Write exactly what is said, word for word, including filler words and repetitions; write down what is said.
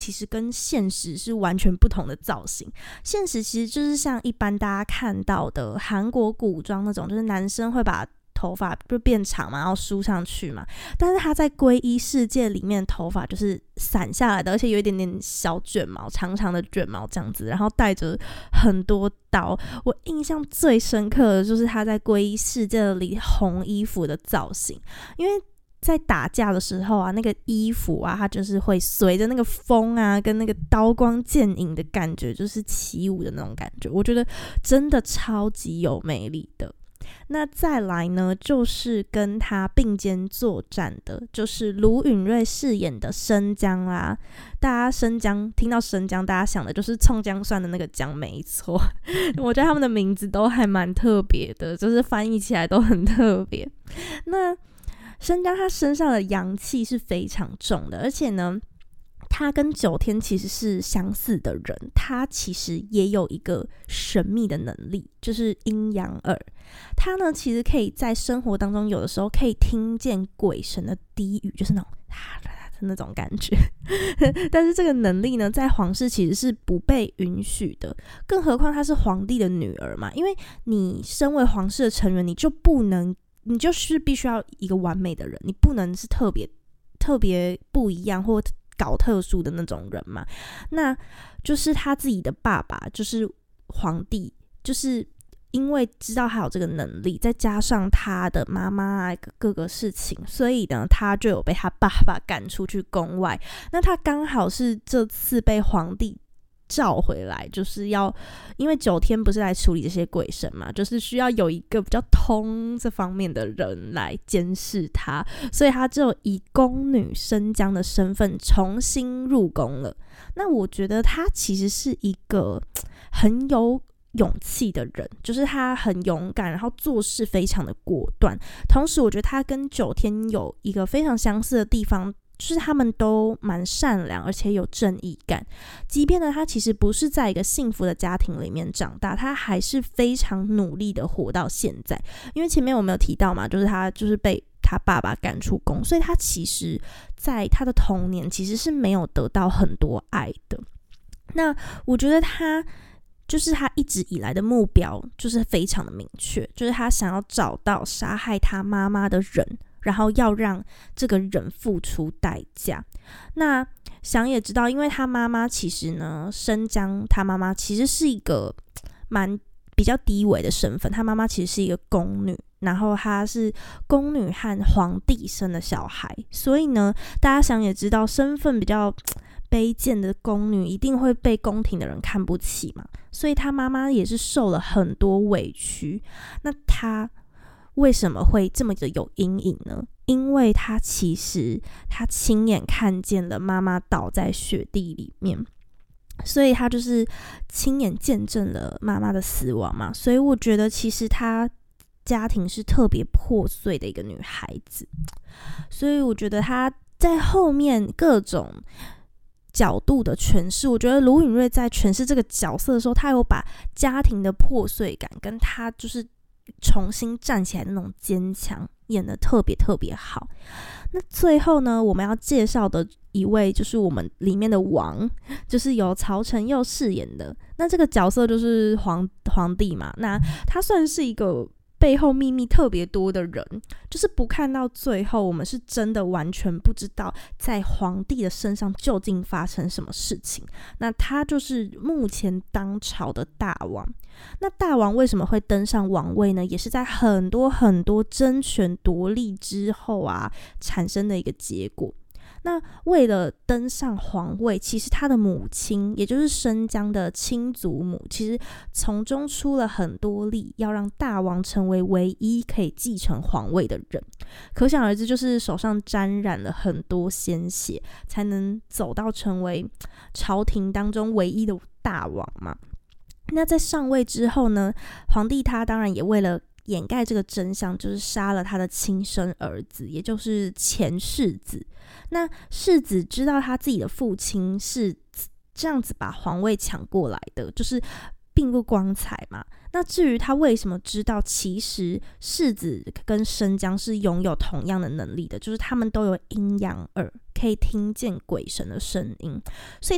其实跟现实是完全不同的造型。现实其实就是像一般大家看到的韩国古装那种，就是男生会把头发就变长嘛，然后梳上去嘛，但是他在皈依世界里面头发就是散下来的，而且有一点点小卷毛，长长的卷毛这样子，然后带着很多刀。我印象最深刻的就是他在皈依世界里红衣服的造型，因为在打架的时候啊，那个衣服啊，它就是会随着那个风啊，跟那个刀光剑影的感觉，就是起舞的那种感觉，我觉得真的超级有魅力的。那再来呢，就是跟他并肩作战的，就是卢允瑞饰演的生姜啦。大家生姜听到生姜，大家想的就是葱姜蒜的那个姜，没错。我觉得他们的名字都还蛮特别的，就是翻译起来都很特别。那生姜他身上的阳气是非常重的，而且呢他跟九天其实是相似的人，他其实也有一个神秘的能力，就是阴阳耳。他呢其实可以在生活当中有的时候可以听见鬼神的低语，就是那种那种感觉但是这个能力呢在皇室其实是不被允许的，更何况她是皇帝的女儿嘛，因为你身为皇室的成员，你就不能你就是必须要一个完美的人，你不能是特别特别不一样或搞特殊的那种人嘛。那就是他自己的爸爸就是皇帝，就是因为知道他有这个能力，再加上他的妈妈啊各个事情，所以呢他就有被他爸爸赶出去宫外。那他刚好是这次被皇帝召回来，就是要因为九天不是来处理这些鬼神嘛，就是需要有一个比较通这方面的人来监视他，所以他就以宫女生姜的身份重新入宫了。那我觉得他其实是一个很有勇气的人，就是他很勇敢，然后做事非常的果断。同时我觉得他跟九天有一个非常相似的地方，就是他们都蛮善良而且有正义感，即便呢他其实不是在一个幸福的家庭里面长大，他还是非常努力的活到现在。因为前面我们有提到嘛，就是他就是被他爸爸赶出宫，所以他其实在他的童年其实是没有得到很多爱的。那我觉得他就是他一直以来的目标就是非常的明确，就是他想要找到杀害他妈妈的人，然后要让这个人付出代价。那想也知道，因为他妈妈其实呢，生姜他妈妈其实是一个蛮比较低微的身份，他妈妈其实是一个宫女，然后她是宫女和皇帝生的小孩，所以呢大家想也知道，身份比较卑贱的宫女一定会被宫廷的人看不起嘛，所以她妈妈也是受了很多委屈。那她为什么会这么的有阴影呢？因为她其实她亲眼看见了妈妈倒在雪地里面，所以她就是亲眼见证了妈妈的死亡嘛。所以我觉得其实她家庭是特别破碎的一个女孩子，所以我觉得她在后面各种角度的诠释，我觉得卢允瑞在诠释这个角色的时候，他有把家庭的破碎感跟他就是重新站起来的那种坚强演得特别特别好。那最后呢，我们要介绍的一位就是我们里面的王，就是由曹承佑饰演的。那这个角色就是皇皇帝嘛，那他算是一个背后秘密特别多的人，就是不看到最后，我们是真的完全不知道在皇帝的身上究竟发生什么事情。那他就是目前当朝的大王。那大王为什么会登上王位呢？也是在很多很多争权夺利之后啊产生的一个结果。那为了登上皇位，其实他的母亲也就是生姜的亲祖母，其实从中出了很多力，要让大王成为唯一可以继承皇位的人。可想而知，就是手上沾染了很多鲜血，才能走到成为朝廷当中唯一的大王嘛。那在上位之后呢，皇帝他当然也为了掩盖这个真相，就是杀了他的亲生儿子，也就是前世子。那世子知道他自己的父亲是这样子把皇位抢过来的，就是并不光彩嘛。那至于他为什么知道，其实世子跟生姜是拥有同样的能力的，就是他们都有阴阳耳，可以听见鬼神的声音，所以